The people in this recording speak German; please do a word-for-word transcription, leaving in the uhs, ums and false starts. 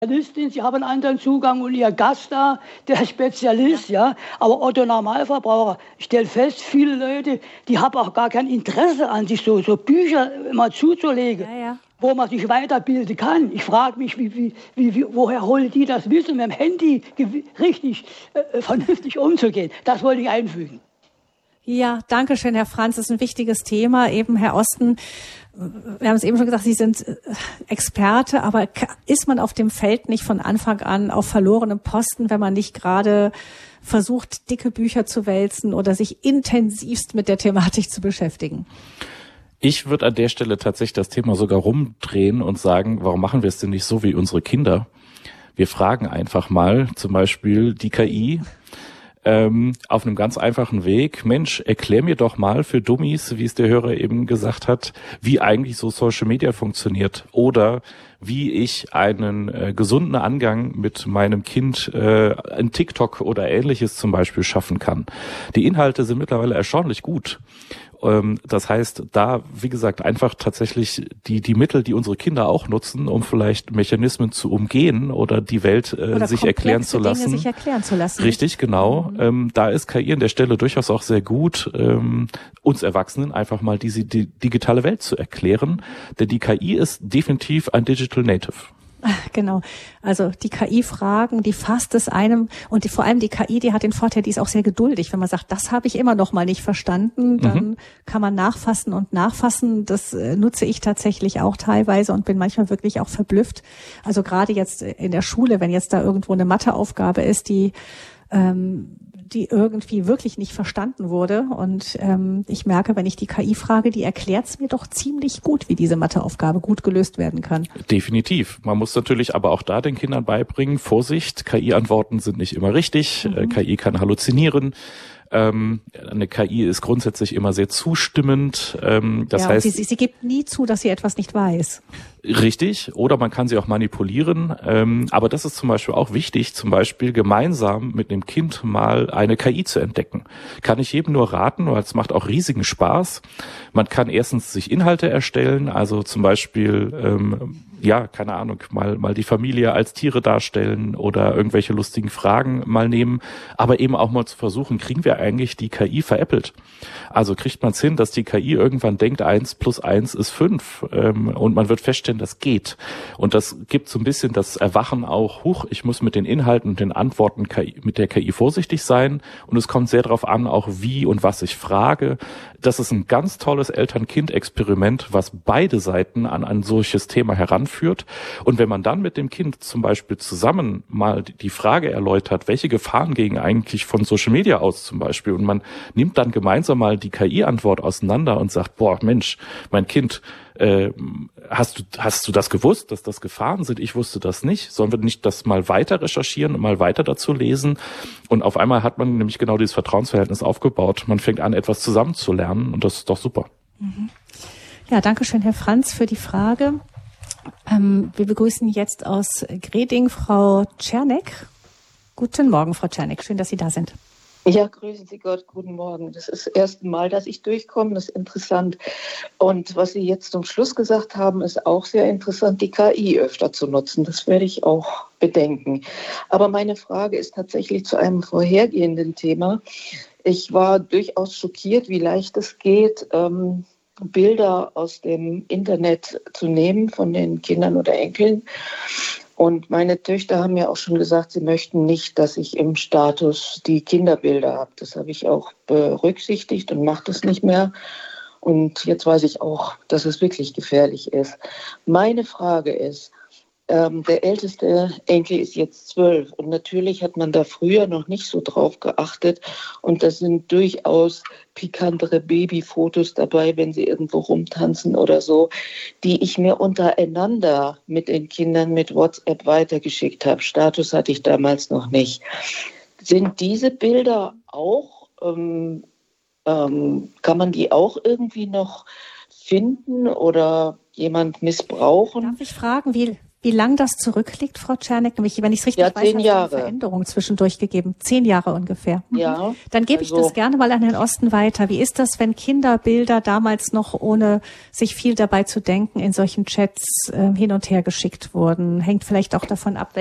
Spezialistin, Sie haben einen anderen Zugang und Ihr Gast da, der Spezialist, ja. ja. Aber Otto Normalverbraucher, ich stelle fest, viele Leute, die haben auch gar kein Interesse an sich, so, so Bücher mal zuzulegen, ja, ja. wo man sich weiterbilden kann. Ich frage mich, wie, wie, wie, woher holen die das Wissen, mit dem Handy richtig, äh, vernünftig umzugehen. Das wollte ich einfügen. Ja, danke schön, Herr Franz. Das ist ein wichtiges Thema. Eben, Herr Osten, wir haben es eben schon gesagt, Sie sind Experte, aber ist man auf dem Feld nicht von Anfang an auf verlorenem Posten, wenn man nicht gerade versucht, dicke Bücher zu wälzen oder sich intensivst mit der Thematik zu beschäftigen? Ich würde an der Stelle tatsächlich das Thema sogar rumdrehen und sagen, warum machen wir es denn nicht so wie unsere Kinder? Wir fragen einfach mal zum Beispiel die K I, Ähm, auf einem ganz einfachen Weg. Mensch, erklär mir doch mal für Dummies, wie es der Hörer eben gesagt hat, wie eigentlich so Social Media funktioniert oder wie ich einen äh, gesunden Angang mit meinem Kind äh, in TikTok oder Ähnliches zum Beispiel schaffen kann. Die Inhalte sind mittlerweile erstaunlich gut. Ähm, das heißt, da, wie gesagt, einfach tatsächlich die die Mittel, die unsere Kinder auch nutzen, um vielleicht Mechanismen zu umgehen oder die Welt äh, oder sich erklären zu lassen. Dinge sich erklären zu lassen. Richtig, genau. Mhm. Ähm, da ist K I an der Stelle durchaus auch sehr gut, ähm, uns Erwachsenen einfach mal diese die digitale Welt zu erklären, denn die K I ist definitiv ein Digital Native. Genau. Also die K I-Fragen, die fasst es einem und die, vor allem die K I, die hat den Vorteil, die ist auch sehr geduldig. Wenn man sagt, das habe ich immer noch mal nicht verstanden, dann mhm. kann man nachfassen und nachfassen. Das äh, nutze ich tatsächlich auch teilweise und bin manchmal wirklich auch verblüfft. Also gerade jetzt in der Schule, wenn jetzt da irgendwo eine Matheaufgabe ist, die ähm, die irgendwie wirklich nicht verstanden wurde. Und ähm, ich merke, wenn ich die K I frage, die erklärt es mir doch ziemlich gut, wie diese Matheaufgabe gut gelöst werden kann. Definitiv. Man muss natürlich aber auch da den Kindern beibringen, Vorsicht, K I-Antworten sind nicht immer richtig. Mhm. K I kann halluzinieren. Ähm, eine K I ist grundsätzlich immer sehr zustimmend. Ähm, das ja, heißt, sie, sie gibt nie zu, dass sie etwas nicht weiß. Richtig, oder man kann sie auch manipulieren. Ähm, aber das ist zum Beispiel auch wichtig, zum Beispiel gemeinsam mit dem Kind mal eine K I zu entdecken. Kann ich jedem nur raten, weil es macht auch riesigen Spaß. Man kann erstens sich Inhalte erstellen, also zum Beispiel ähm, ja, keine Ahnung, mal mal die Familie als Tiere darstellen oder irgendwelche lustigen Fragen mal nehmen, aber eben auch mal zu versuchen, kriegen wir eigentlich die K I veräppelt? Also kriegt man es hin, dass die K I irgendwann denkt, eins plus eins ist fünf ähm, und man wird feststellen, das geht. Und das gibt so ein bisschen das Erwachen auch, huch, ich muss mit den Inhalten und den Antworten K I, mit der K I vorsichtig sein und es kommt sehr darauf an, auch wie und was ich frage. Das ist ein ganz tolles Eltern-Kind-Experiment, was beide Seiten an ein solches Thema heranführt. Und wenn man dann mit dem Kind zum Beispiel zusammen mal die Frage erläutert, welche Gefahren gehen eigentlich von Social Media aus zum Beispiel, und man nimmt dann gemeinsam mal die K I-Antwort auseinander und sagt, boah, Mensch, mein Kind, äh, hast du hast du das gewusst, dass das Gefahren sind? Ich wusste das nicht. Sollen wir nicht das mal weiter recherchieren und mal weiter dazu lesen? Und auf einmal hat man nämlich genau dieses Vertrauensverhältnis aufgebaut. Man fängt an, etwas zusammen zu lernen und das ist doch super. Mhm. Ja, danke schön, Herr Franz, für die Frage. Ähm, wir begrüßen jetzt aus Greding Frau Czernek. Guten Morgen, Frau Czernek. Schön, dass Sie da sind. Ja, grüßen Sie Gott, guten Morgen. Das ist das erste Mal, dass ich durchkomme, das ist interessant. Und was Sie jetzt zum Schluss gesagt haben, ist auch sehr interessant, die K I öfter zu nutzen. Das werde ich auch bedenken. Aber meine Frage ist tatsächlich zu einem vorhergehenden Thema. Ich war durchaus schockiert, wie leicht es geht, ähm, Bilder aus dem Internet zu nehmen von den Kindern oder Enkeln. Und meine Töchter haben ja auch schon gesagt, sie möchten nicht, dass ich im Status die Kinderbilder habe. Das habe ich auch berücksichtigt und mache das nicht mehr. Und jetzt weiß ich auch, dass es wirklich gefährlich ist. Meine Frage ist, ähm, der älteste Enkel ist jetzt zwölf. Und natürlich hat man da früher noch nicht so drauf geachtet. Und da sind durchaus pikantere Babyfotos dabei, wenn sie irgendwo rumtanzen oder so, die ich mir untereinander mit den Kindern mit WhatsApp weitergeschickt habe. Status hatte ich damals noch nicht. Sind diese Bilder auch, ähm, ähm, kann man die auch irgendwie noch finden oder jemand missbrauchen? Darf ich fragen, wie, Wie lang das zurückliegt, Frau Czernek? Wenn ich es richtig Ja, weiß, zehn hat es Jahre. eine Veränderung zwischendurch gegeben. Zehn Jahre ungefähr. Mhm. Ja. Dann gebe also, ich das gerne mal an Herrn Osten weiter. Wie ist das, wenn Kinderbilder damals noch, ohne sich viel dabei zu denken, in solchen Chats äh, hin und her geschickt wurden? Hängt vielleicht auch davon ab,